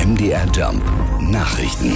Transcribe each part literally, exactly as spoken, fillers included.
M D R Jump Nachrichten.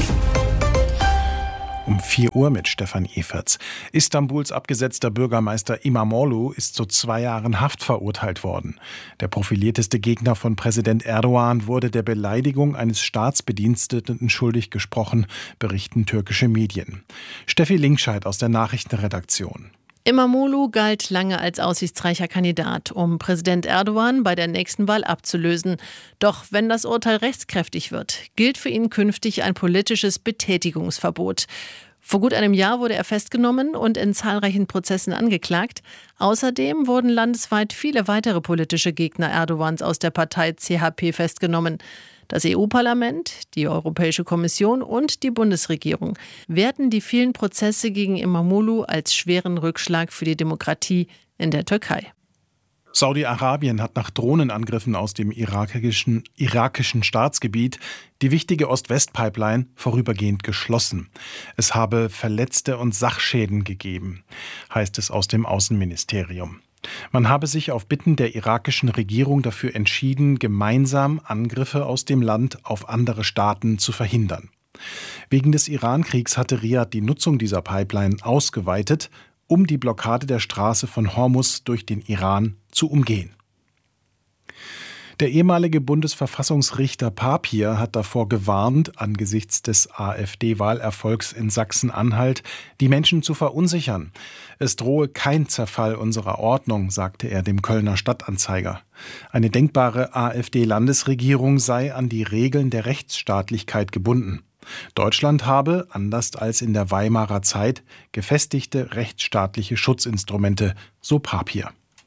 Um vier Uhr mit Stefan Eferts. Istanbuls abgesetzter Bürgermeister İmamoğlu ist zu zwei Jahren Haft verurteilt worden. Der profilierteste Gegner von Präsident Erdogan wurde der Beleidigung eines Staatsbediensteten schuldig gesprochen, berichten türkische Medien. Steffi Linkscheid aus der Nachrichtenredaktion. İmamoğlu galt lange als aussichtsreicher Kandidat, um Präsident Erdogan bei der nächsten Wahl abzulösen. Doch wenn das Urteil rechtskräftig wird, gilt für ihn künftig ein politisches Betätigungsverbot. Vor gut einem Jahr wurde er festgenommen und in zahlreichen Prozessen angeklagt. Außerdem wurden landesweit viele weitere politische Gegner Erdogans aus der Partei C H P festgenommen. Das E U-Parlament, die Europäische Kommission und die Bundesregierung werten die vielen Prozesse gegen İmamoğlu als schweren Rückschlag für die Demokratie in der Türkei. Saudi-Arabien hat nach Drohnenangriffen aus dem irakischen, irakischen Staatsgebiet die wichtige Ost-West-Pipeline vorübergehend geschlossen. Es habe Verletzte und Sachschäden gegeben, heißt es aus dem Außenministerium. Man habe sich auf Bitten der irakischen Regierung dafür entschieden, gemeinsam Angriffe aus dem Land auf andere Staaten zu verhindern. Wegen des Iran-Kriegs hatte Riad die Nutzung dieser Pipeline ausgeweitet, um die Blockade der Straße von Hormuz durch den Iran zu umgehen. Der ehemalige Bundesverfassungsrichter Papier hat davor gewarnt, angesichts des AfD-Wahlerfolgs in Sachsen-Anhalt die Menschen zu verunsichern. Es drohe kein Zerfall unserer Ordnung, sagte er dem Kölner Stadtanzeiger. Eine denkbare AfD-Landesregierung sei an die Regeln der Rechtsstaatlichkeit gebunden. Deutschland habe, anders als in der Weimarer Zeit, gefestigte rechtsstaatliche Schutzinstrumente, so Papier.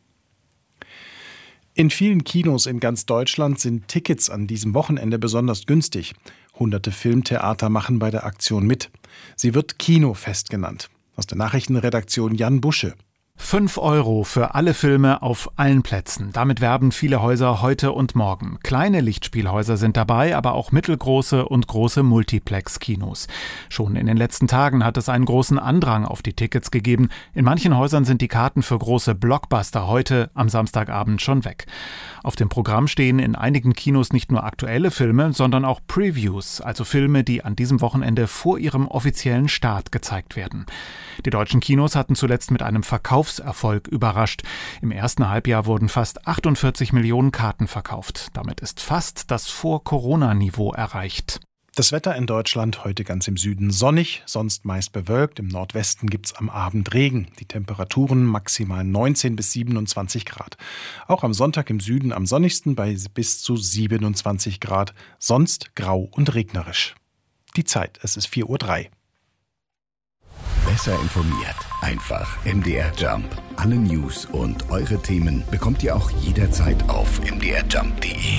In vielen Kinos in ganz Deutschland sind Tickets an diesem Wochenende besonders günstig. Hunderte Filmtheater machen bei der Aktion mit. Sie wird Kinofest genannt. Aus der Nachrichtenredaktion Jan Busche. Fünf Euro für alle Filme auf allen Plätzen. Damit werben viele Häuser heute und morgen. Kleine Lichtspielhäuser sind dabei, aber auch mittelgroße und große Multiplex-Kinos. Schon in den letzten Tagen hat es einen großen Andrang auf die Tickets gegeben. In manchen Häusern sind die Karten für große Blockbuster heute am Samstagabend schon weg. Auf dem Programm stehen in einigen Kinos nicht nur aktuelle Filme, sondern auch Previews, also Filme, die an diesem Wochenende vor ihrem offiziellen Start gezeigt werden. Die deutschen Kinos hatten zuletzt mit einem Verkaufserfolg überrascht. Im ersten Halbjahr wurden fast achtundvierzig Millionen Karten verkauft. Damit ist fast das Vor-Corona-Niveau erreicht. Das Wetter in Deutschland heute ganz im Süden sonnig, sonst meist bewölkt. Im Nordwesten gibt's am Abend Regen. Die Temperaturen maximal neunzehn bis siebenundzwanzig Grad. Auch am Sonntag im Süden am sonnigsten bei bis zu siebenundzwanzig Grad. Sonst grau und regnerisch. Die Zeit, es ist vier Uhr drei. Besser informiert, einfach M D R Jump. Alle News und eure Themen bekommt ihr auch jederzeit auf m d r jump punkt d e.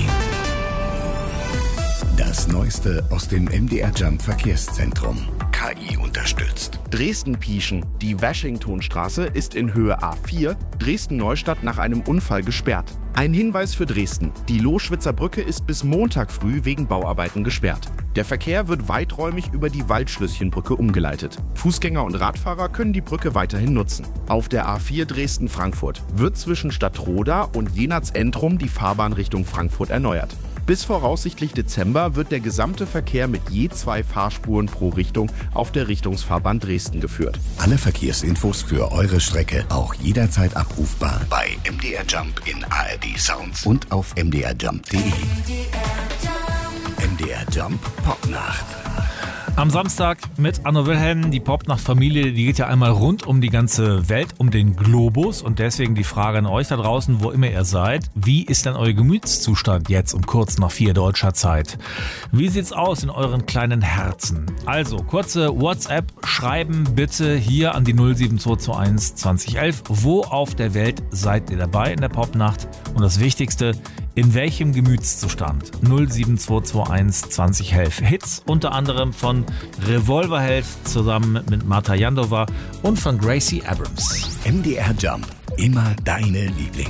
Das Neueste aus dem M D R Jump Verkehrszentrum. K I unterstützt. Dresden-Pieschen. Die Washingtonstraße ist in Höhe A vier, Dresden-Neustadt, nach einem Unfall gesperrt. Ein Hinweis für Dresden. Die Loschwitzer Brücke ist bis Montag früh wegen Bauarbeiten gesperrt. Der Verkehr wird weiträumig über die Waldschlösschenbrücke umgeleitet. Fußgänger und Radfahrer können die Brücke weiterhin nutzen. Auf der A vier Dresden-Frankfurt wird zwischen Stadtroda und Jenatz-Entrum die Fahrbahn Richtung Frankfurt erneuert. Bis voraussichtlich Dezember wird der gesamte Verkehr mit je zwei Fahrspuren pro Richtung auf der Richtungsfahrbahn Dresden geführt. Alle Verkehrsinfos für eure Strecke auch jederzeit abrufbar bei M D R Jump in A R D Sounds und auf m d r jump punkt d e. M D R Jump Popnacht. Am Samstag mit Anno Wilhelm, die Popnacht-Familie, die geht ja einmal rund um die ganze Welt, um den Globus. Und deswegen die Frage an euch da draußen, wo immer ihr seid: Wie ist denn euer Gemütszustand jetzt um kurz nach vier deutscher Zeit? Wie sieht's aus in euren kleinen Herzen? Also, kurze WhatsApp schreiben bitte hier an die null sieben zwei zwei eins zwanzig elf. Wo auf der Welt seid ihr dabei in der Popnacht? Und das Wichtigste, in welchem Gemütszustand? null sieben zwei zwei eins zwanzig elf. Hits unter anderem von Revolverheld zusammen mit Marta Jandova und von Gracie Abrams. M D R Jump, immer deine Lieblings